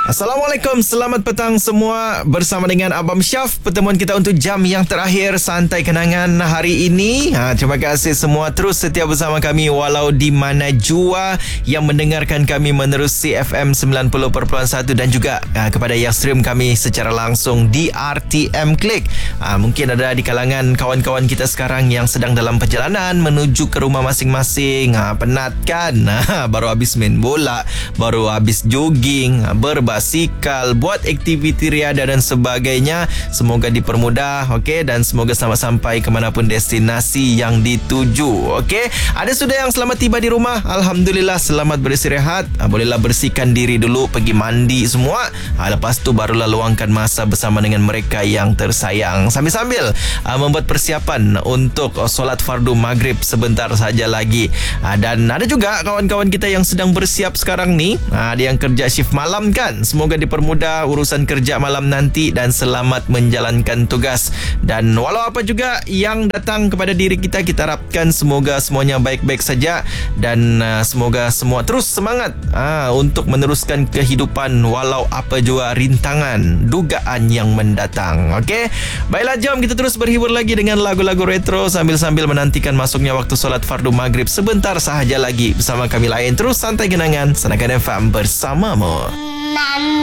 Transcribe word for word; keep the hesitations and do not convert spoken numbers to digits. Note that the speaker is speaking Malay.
Assalamualaikum, selamat petang semua. Bersama dengan Abang Syaf, pertemuan kita untuk jam yang terakhir Santai Kenangan hari ini. ha, Terima kasih semua terus setia bersama kami walau di mana jua yang mendengarkan kami menerusi F M sembilan puluh perpuluhan satu dan juga ha, kepada yang stream kami secara langsung di R T M Click. ha, Mungkin ada di kalangan kawan-kawan kita sekarang yang sedang dalam perjalanan menuju ke rumah masing-masing. ha, Penat kan? ha, Baru habis main bola, baru habis jogging, ha, berbasikal, buat aktiviti riada dan sebagainya. Semoga dipermudah, okey, dan semoga selamat sampai ke manapun destinasi yang dituju. Okey, ada sudah yang selamat tiba di rumah, alhamdulillah, selamat beristirahat. ha, Bolehlah bersihkan diri dulu, pergi mandi semua. ha, Lepas tu barulah luangkan masa bersama dengan mereka yang tersayang, sambil-sambil ha, membuat persiapan untuk oh, solat fardu maghrib sebentar saja lagi. ha, Dan ada juga kawan-kawan kita yang sedang bersiap sekarang ni. ha, Ada yang kerja shift malam kan. Semoga dipermudah urusan kerja malam nanti dan selamat menjalankan tugas. Dan walau apa juga yang datang kepada diri kita, kita harapkan semoga semuanya baik-baik saja. Dan uh, semoga semua terus semangat uh, untuk meneruskan kehidupan walau apa juga rintangan, dugaan yang mendatang. Okey, baiklah, jom kita terus berhibur lagi dengan lagu-lagu retro sambil-sambil menantikan masuknya waktu solat fardu maghrib sebentar sahaja lagi. Bersama kami lain terus Santai Kenangan, Sanakan F M bersamamu.